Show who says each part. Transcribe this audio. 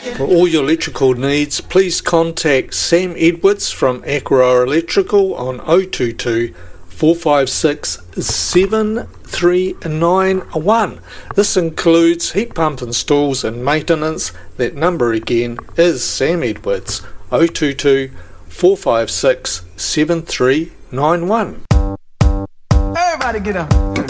Speaker 1: For all your electrical needs, please contact Sam Edwards from Aqua Electrical on 022 456 7391. This includes heat pump installs and maintenance. That number again is Sam Edwards, 022 456 7391.
Speaker 2: Everybody get up.